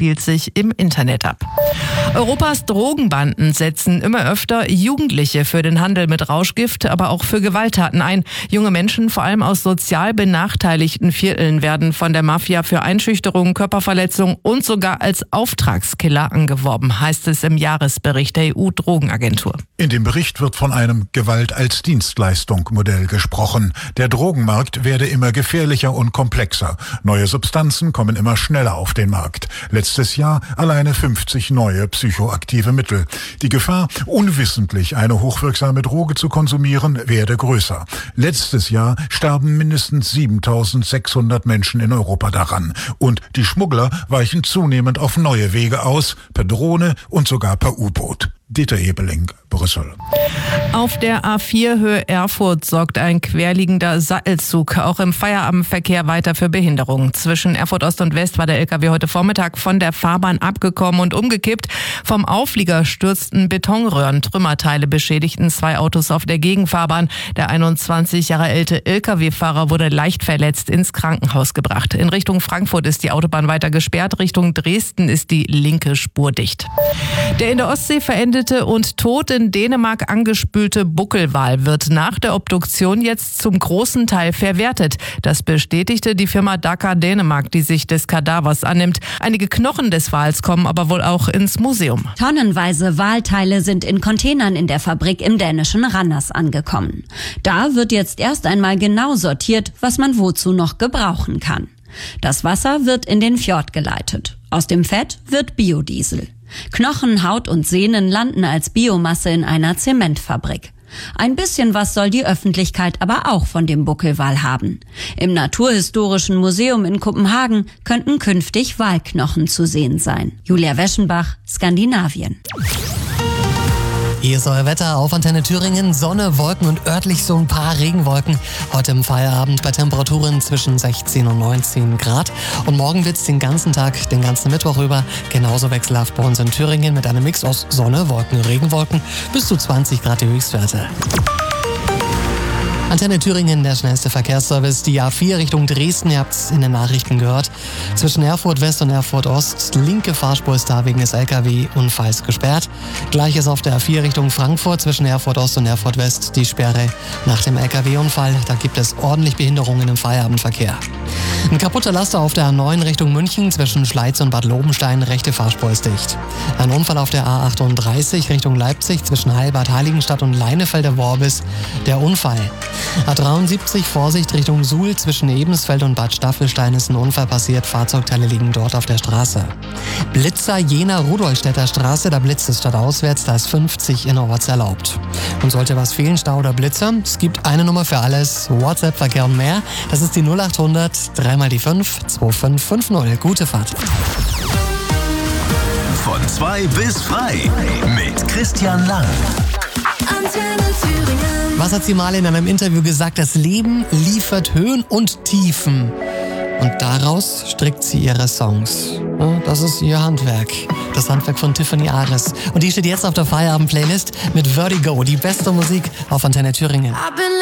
spielt sich im Internet ab. Europas Drogenbanden setzen immer öfter Jugendliche für den Handel mit Rauschgift, aber auch für Gewalttaten ein. Junge Menschen, vor allem aus sozial benachteiligten Vierteln, werden von der Mafia für Einschüchterung, Körperverletzung und sogar als Auftragskiller angeworben, heißt es im Jahresbericht der EU-Drogenagentur. In dem Bericht wird von einem Gewalt-als-Dienstleistung-Modell gesprochen. Der Drogenmarkt werde immer gefährlicher und komplexer. Neue Substanzen kommen immer schneller auf den Markt. Letztes Jahr alleine 50 neue psychoaktive Mittel. Die Gefahr, unwissentlich eine hochwirksame Droge zu konsumieren, werde größer. Letztes Jahr starben mindestens 7.600 Menschen in Europa daran. Und die Schmuggler weichen zunehmend auf neue Wege aus, per Drohne und sogar per U-Boot. Dieter Ebeling, Brüssel. Auf der A4 Höhe Erfurt sorgt ein querliegender Sattelzug auch im Feierabendverkehr weiter für Behinderungen. Zwischen Erfurt Ost und West war der LKW heute Vormittag von der Fahrbahn abgekommen und umgekippt. Vom Auflieger stürzten Betonröhren. Trümmerteile beschädigten 2 Autos auf der Gegenfahrbahn. Der 21 Jahre alte LKW-Fahrer wurde leicht verletzt ins Krankenhaus gebracht. In Richtung Frankfurt ist die Autobahn weiter gesperrt. Richtung Dresden ist die linke Spur dicht. Der in der Ostsee verendete und tot in Dänemark angespülte Buckelwal wird nach der Obduktion jetzt zum großen Teil verwertet. Das bestätigte die Firma Daka Dänemark, die sich des Kadavers annimmt. Einige Knochen des Wals kommen aber wohl auch ins Museum. Tonnenweise Walteile sind in Containern in der Fabrik im dänischen Randers angekommen. Da wird jetzt erst einmal genau sortiert, was man wozu noch gebrauchen kann. Das Wasser wird in den Fjord geleitet. Aus dem Fett wird Biodiesel. Knochen, Haut und Sehnen landen als Biomasse in einer Zementfabrik. Ein bisschen was soll die Öffentlichkeit aber auch von dem Buckelwal haben. Im Naturhistorischen Museum in Kopenhagen könnten künftig Walknochen zu sehen sein. Julia Weschenbach, Skandinavien. Hier ist euer Wetter auf Antenne Thüringen. Sonne, Wolken und örtlich so ein paar Regenwolken. Heute im Feierabend bei Temperaturen zwischen 16 und 19 Grad. Und morgen wird es den ganzen Tag, den ganzen Mittwoch über genauso wechselhaft bei uns in Thüringen mit einem Mix aus Sonne, Wolken, Regenwolken bis zu 20 Grad die Höchstwerte. Antenne Thüringen, der schnellste Verkehrsservice. Die A4 Richtung Dresden, ihr habt es in den Nachrichten gehört. Zwischen Erfurt West und Erfurt Ost, linke Fahrspur ist da wegen des LKW-Unfalls gesperrt. Gleiches auf der A4 Richtung Frankfurt, zwischen Erfurt Ost und Erfurt West, die Sperre nach dem LKW-Unfall. Da gibt es ordentlich Behinderungen im Feierabendverkehr. Ein kaputter Laster auf der A9 Richtung München, zwischen Schleiz und Bad Lobenstein, rechte Fahrspur ist dicht. Ein Unfall auf der A38 Richtung Leipzig, zwischen Heilbad Heiligenstadt und Leinefelder-Worbis, der Unfall. A73 Vorsicht Richtung Suhl, zwischen Ebensfeld und Bad Staffelstein ist ein Unfall passiert, Fahrzeugteile liegen dort auf der Straße. Blitzer Jena Rudolstädter Straße, da blitzt es stadtauswärts, da ist 50 innerorts erlaubt. Und sollte was fehlen, Stau oder Blitzer, es gibt eine Nummer für alles, WhatsApp-Verkehr und mehr, das ist die 0800 3 mal die 5 2550. Gute Fahrt. Von 2 bis frei mit Christian Lang. Antenne Thüringen. Was hat sie mal in einem Interview gesagt? Das Leben liefert Höhen und Tiefen. Und daraus strickt sie ihre Songs. Ja, das ist ihr Handwerk. Das Handwerk von Tiffany Ares. Und die steht jetzt auf der Feierabend-Playlist mit Vertigo. Die beste Musik auf Antenne Thüringen.